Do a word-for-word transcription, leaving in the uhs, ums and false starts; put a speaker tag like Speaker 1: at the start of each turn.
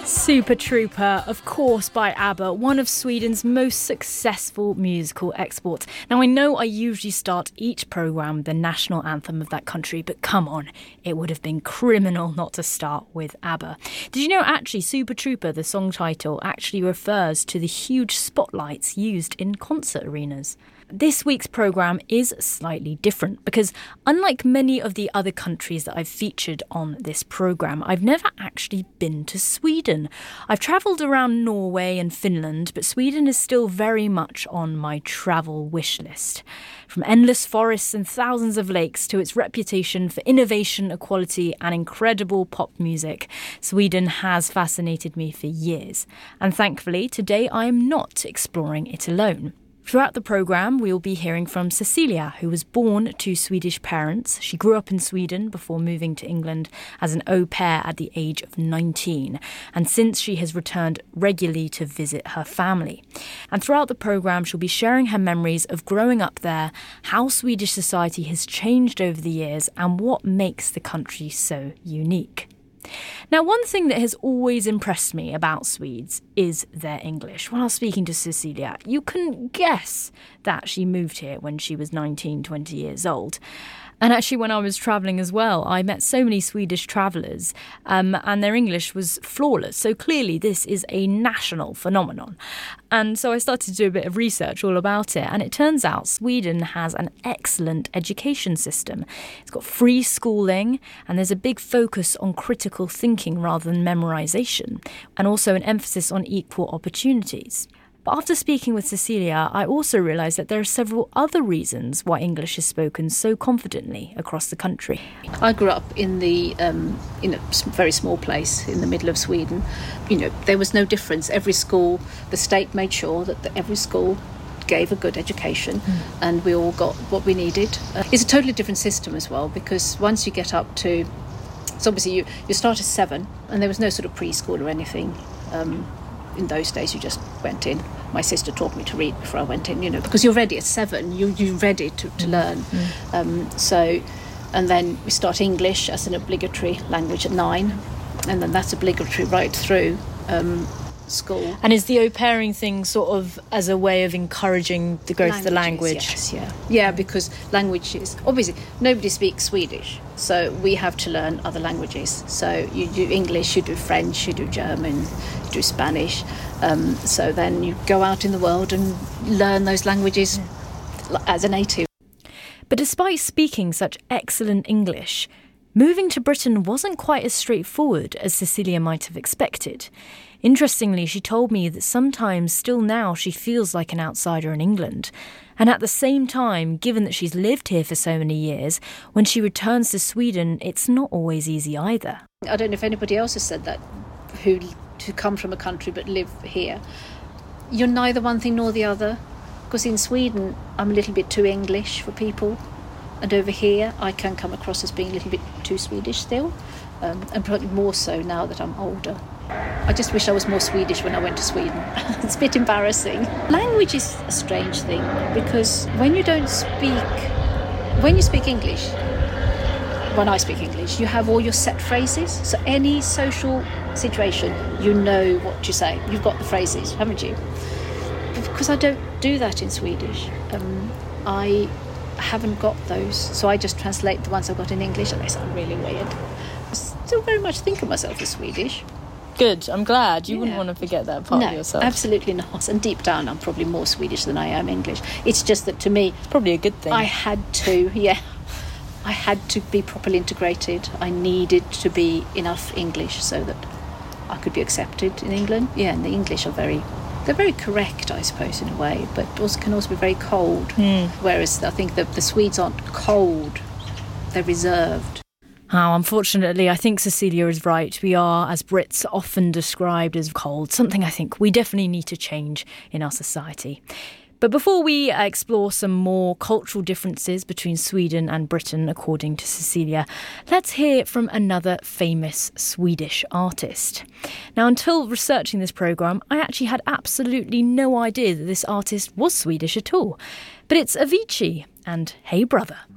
Speaker 1: Super Trooper, of course, by ABBA, one of Sweden's most successful musical exports. Now, I know I usually start each programme with the national anthem of that country, but come on, it would have been criminal not to start with ABBA. Did you know, actually, Super Trooper, the song title, actually refers to the huge spotlights used in concert arenas? This week's programme is slightly different because, unlike many of the other countries that I've featured on this programme, I've never actually been to Sweden. I've travelled around Norway and Finland, but Sweden is still very much on my travel wish list. From endless forests and thousands of lakes to its reputation for innovation, equality and incredible pop music, Sweden has fascinated me for years. And thankfully, today I am not exploring it alone. Throughout the programme, we will be hearing from Cecilia, who was born to Swedish parents. She grew up in Sweden before moving to England as an au pair at the age of nineteen. And since she has returned regularly to visit her family. And throughout the programme, she'll be sharing her memories of growing up there, how Swedish society has changed over the years, and what makes the country so unique. Now, one thing that has always impressed me about Swedes is their English. While speaking to Cecilia, you couldn't guess that she moved here when she was nineteen, twenty years old. And actually, when I was travelling as well, I met so many Swedish travellers um, and their English was flawless. So clearly this is a national phenomenon. And so I started to do a bit of research all about it. And it turns out Sweden has an excellent education system. It's got free schooling and there's a big focus on critical thinking rather than memorisation, and also an emphasis on equal opportunities. But after speaking with Cecilia, I also realised that there are several other reasons why English is spoken so confidently across the country.
Speaker 2: I grew up in the um, in a very small place in the middle of Sweden. You know, there was no difference. Every school, the state made sure that the, every school gave a good education, mm. and we all got what we needed. Uh, it's a totally different system as well, because once you get up to, so obviously you, you start at seven, and there was no sort of preschool or anything. Um, In those days, you just went in. My sister taught me to read before I went in, you know, because you're ready at seven, you, you're ready to, to learn. Mm. Um, so, and then we start English as an obligatory language at nine, and then that's obligatory right through um, school.
Speaker 1: And is the au pairing thing sort of as a way of encouraging the growth of the language?
Speaker 2: Yes, yeah. Yeah, because languages, obviously, nobody speaks Swedish, so we have to learn other languages. So you do English, you do French, you do German, you do Spanish. Um, so then you go out in the world and learn those languages yeah. as a native.
Speaker 1: But despite speaking such excellent English, moving to Britain wasn't quite as straightforward as Cecilia might have expected. Interestingly, she told me that sometimes, still now, she feels like an outsider in England. And at the same time, given that she's lived here for so many years, when she returns to Sweden, it's not always easy either.
Speaker 2: I don't know if anybody else has said that, who, who come from a country but live here. You're neither one thing nor the other. Because in Sweden, I'm a little bit too English for people. And over here, I can come across as being a little bit too Swedish still. Um, and probably more so now that I'm older. I just wish I was more Swedish when I went to Sweden. It's a bit embarrassing. Language is a strange thing, because when you don't speak, when you speak English, when I speak English, you have all your set phrases. So any social situation, you know what to say. You've got the phrases, haven't you? But because I don't do that in Swedish, um, I haven't got those. So I just translate the ones I've got in English, and they sound really weird. I still very much think of myself as Swedish.
Speaker 1: Good, I'm glad. You
Speaker 2: yeah.
Speaker 1: wouldn't want to forget that part
Speaker 2: no,
Speaker 1: of yourself.
Speaker 2: Absolutely not. And deep down, I'm probably more Swedish than I am English. It's just that to me...
Speaker 1: It's probably a good thing.
Speaker 2: I had to, yeah. I had to be properly integrated. I needed to be enough English so that I could be accepted in England. Yeah, and the English are very... They're very correct, I suppose, in a way, but also can also be very cold. Mm. Whereas I think that the Swedes aren't cold. They're reserved.
Speaker 1: Oh, unfortunately, I think Cecilia is right. We are, as Brits, often described as cold, something I think we definitely need to change in our society. But before we explore some more cultural differences between Sweden and Britain, according to Cecilia, let's hear from another famous Swedish artist. Now, until researching this programme, I actually had absolutely no idea that this artist was Swedish at all. But it's Avicii and Hey Brother.